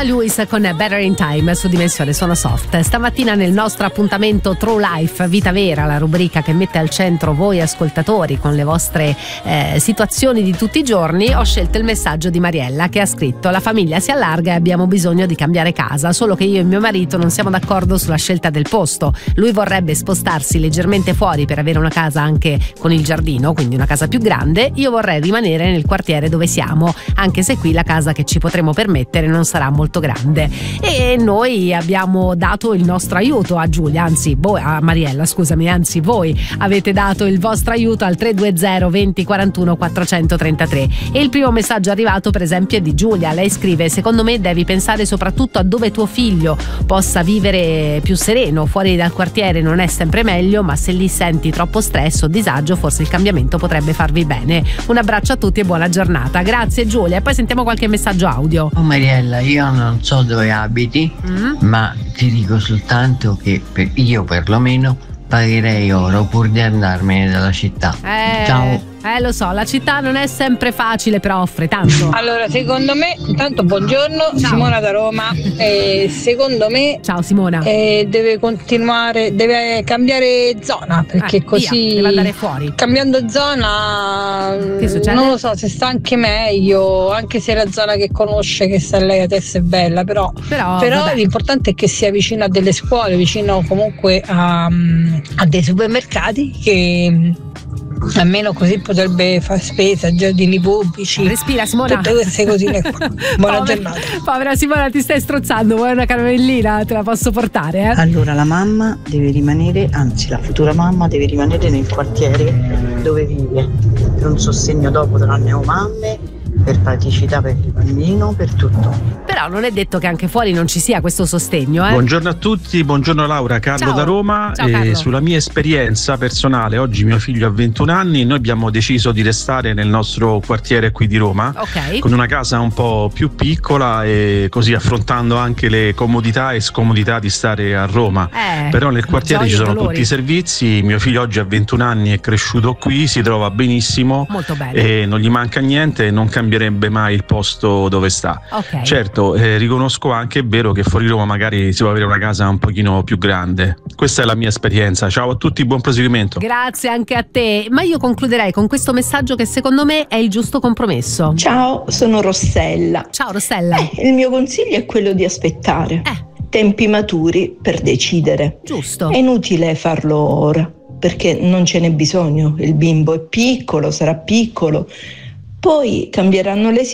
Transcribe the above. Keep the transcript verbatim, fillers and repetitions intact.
Donna Lewis con Better in Time su Dimensione Suono Soft. Stamattina nel nostro appuntamento True Life, Vita Vera, la rubrica che mette al centro voi ascoltatori con le vostre eh, situazioni di tutti i giorni, ho scelto il messaggio di Mariella che ha scritto: la famiglia si allarga e abbiamo bisogno di cambiare casa, solo che io e mio marito non siamo d'accordo sulla scelta del posto. Lui vorrebbe spostarsi leggermente fuori per avere una casa anche con il giardino, quindi una casa più grande. Io vorrei rimanere nel quartiere dove siamo, anche se qui la casa che ci potremo permettere non sarà molto grande. E noi abbiamo dato il nostro aiuto a Giulia, anzi voi, a Mariella scusami, anzi voi avete dato il vostro aiuto al tre due zero venti quarantuno quattrocentotrentatré. E il primo messaggio arrivato per esempio è di Giulia. Lei scrive: secondo me devi pensare soprattutto a dove tuo figlio possa vivere più sereno. Fuori dal quartiere non è sempre meglio, ma se lì senti troppo stress o disagio forse il cambiamento potrebbe farvi bene. Un abbraccio a tutti e buona giornata. Grazie Giulia. E poi sentiamo qualche messaggio audio. Oh Mariella, io non so dove abiti, mm. ma ti dico soltanto che per io perlomeno pagherei oro pur di andarmene dalla città. Eh. Ciao. Eh lo so, la città non è sempre facile, però offre tanto. Allora, secondo me, intanto buongiorno, Ciao. Simona da Roma. Eh, secondo me Ciao Simona. eh, deve continuare, deve cambiare zona, perché Eh, così via, deve andare fuori. Cambiando zona Che succede? non lo so se sta anche meglio, anche se la zona che conosce, che sa lei adesso è bella, però, Però, però vabbè. l'importante è che sia vicino a delle scuole, vicino comunque a, a dei supermercati, che almeno così potrebbe fare spesa, giardini pubblici, Respira Simona. tutte queste cosine qua. Buona Povera- giornata. Povera Simona, ti stai strozzando, vuoi una caramellina? Te la posso portare, eh? Allora la mamma deve rimanere, anzi la futura mamma deve rimanere nel quartiere dove vive, per un sostegno dopo tra neomamme, per praticità per il bambino, per tutto. Però non è detto che anche fuori non ci sia questo sostegno, eh? Buongiorno a tutti, buongiorno Laura, Carlo Ciao. da Roma. Ciao, e Carlo. sulla mia esperienza personale, oggi mio figlio ha ventuno anni e noi abbiamo deciso di restare nel nostro quartiere qui di Roma, Ok. con una casa un po' più piccola e così affrontando anche le comodità e scomodità di stare a Roma. Eh, Però nel quartiere gioie ci e sono dolori. tutti i servizi, mio figlio oggi ha ventuno anni, è cresciuto qui, si trova benissimo Molto bene. e non gli manca niente e non cambierebbe mai il posto dove sta. Ok. Certo, eh, riconosco anche, è vero, che fuori Roma magari si può avere una casa un pochino più grande. Questa è la mia esperienza. Ciao a tutti, buon proseguimento. Grazie anche a te. Ma io concluderei con questo messaggio che secondo me è il giusto compromesso. Ciao, sono Rossella. Ciao Rossella. Eh, il mio consiglio è quello di aspettare Eh, tempi maturi per decidere. giusto. È inutile farlo ora, perché non ce n'è bisogno. Il bimbo è piccolo, sarà piccolo, poi cambieranno le